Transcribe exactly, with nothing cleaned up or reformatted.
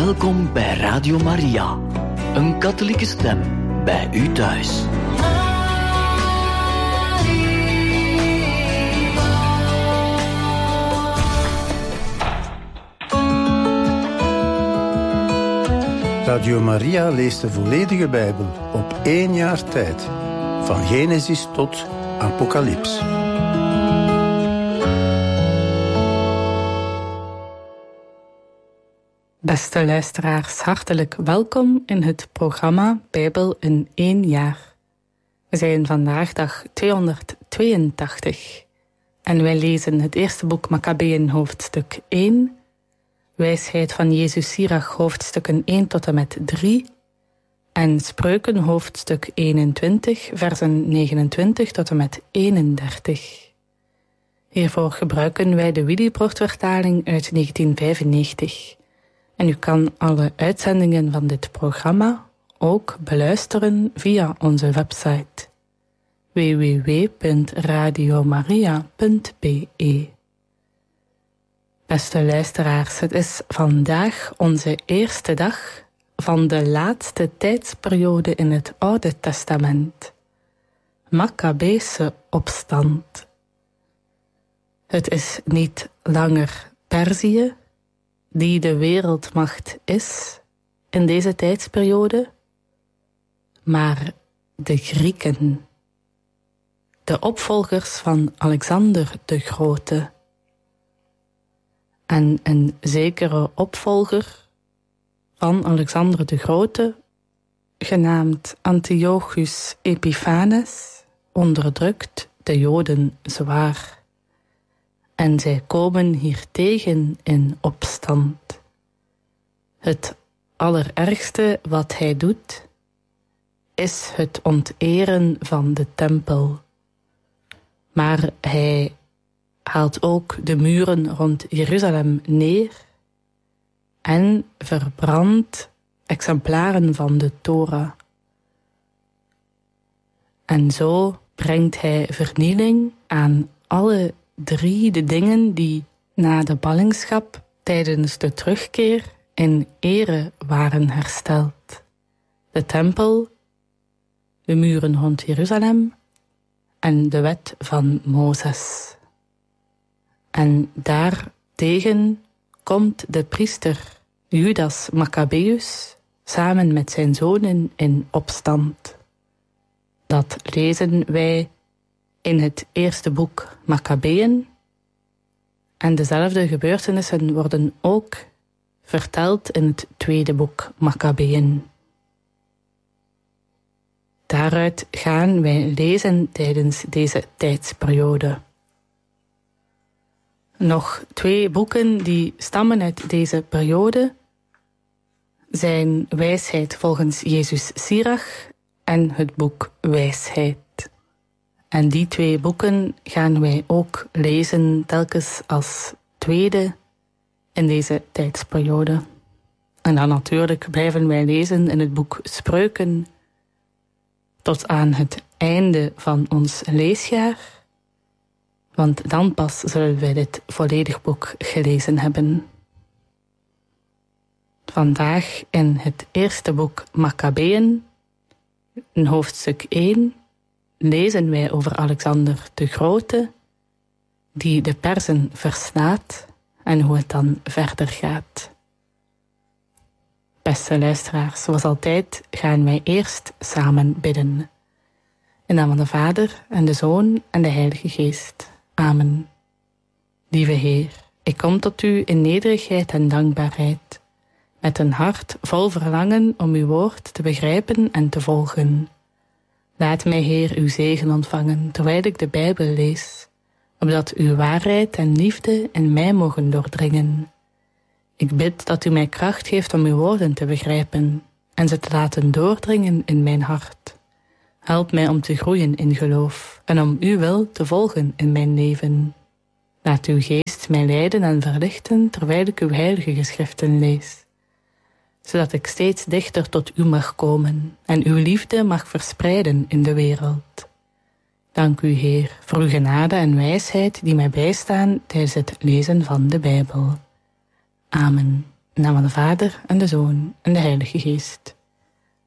Welkom bij Radio Maria, een katholieke stem bij u thuis. Radio Maria leest de volledige Bijbel op één jaar tijd, van Genesis tot Apocalyps. Beste luisteraars, hartelijk welkom in het programma Bijbel in één jaar. We zijn vandaag dag tweehonderdtweeëntachtig en wij lezen het eerste boek Makkabeeën hoofdstuk één, Wijsheid van Jezus Sirach hoofdstukken één tot en met drie en Spreuken hoofdstuk eenentwintig, versen negenentwintig tot en met eenendertig. Hiervoor gebruiken wij de Willibrord-vertaling uit negentien vijfennegentig. En u kan alle uitzendingen van dit programma ook beluisteren via onze website w w w punt radio maria punt b e. Beste luisteraars, het is vandaag onze eerste dag van de laatste tijdsperiode in het Oude Testament. Makkabeese opstand. Het is niet langer Perzië die de wereldmacht is in deze tijdsperiode, maar de Grieken, de opvolgers van Alexander de Grote. En een zekere opvolger van Alexander de Grote, genaamd Antiochus Epiphanes, onderdrukt de Joden zwaar. En zij komen hiertegen in opstand. Het allerergste wat hij doet, is het onteren van de tempel. Maar hij haalt ook de muren rond Jeruzalem neer en verbrandt exemplaren van de Torah. En zo brengt hij vernieling aan alle drie de dingen die na de ballingschap tijdens de terugkeer in ere waren hersteld. De tempel, de muren rond Jeruzalem en de wet van Mozes. En daartegen komt de priester Judas Maccabeus samen met zijn zonen in opstand. Dat lezen wij in het eerste boek Makkabeeën. En dezelfde gebeurtenissen worden ook verteld in het tweede boek Makkabeeën. Daaruit gaan wij lezen tijdens deze tijdsperiode. Nog twee boeken die stammen uit deze periode zijn Wijsheid volgens Jezus Sirach en het boek Wijsheid. En die twee boeken gaan wij ook lezen telkens als tweede in deze tijdsperiode. En dan natuurlijk blijven wij lezen in het boek Spreuken tot aan het einde van ons leesjaar. Want dan pas zullen wij dit volledig boek gelezen hebben. Vandaag in het eerste boek Makkabeeën, in hoofdstuk één, lezen wij over Alexander de Grote, die de Perzen verslaat en hoe het dan verder gaat. Beste luisteraars, zoals altijd gaan wij eerst samen bidden. In naam van de Vader en de Zoon en de Heilige Geest. Amen. Lieve Heer, ik kom tot u in nederigheid en dankbaarheid, met een hart vol verlangen om uw woord te begrijpen en te volgen. Laat mij, Heer, uw zegen ontvangen, terwijl ik de Bijbel lees, opdat uw waarheid en liefde in mij mogen doordringen. Ik bid dat u mij kracht geeft om uw woorden te begrijpen en ze te laten doordringen in mijn hart. Help mij om te groeien in geloof en om uw wil te volgen in mijn leven. Laat uw geest mij leiden en verlichten terwijl ik uw heilige geschriften lees, zodat ik steeds dichter tot u mag komen en uw liefde mag verspreiden in de wereld. Dank u, Heer, voor uw genade en wijsheid die mij bijstaan tijdens het lezen van de Bijbel. Amen. In de naam van de Vader en de Zoon en de Heilige Geest.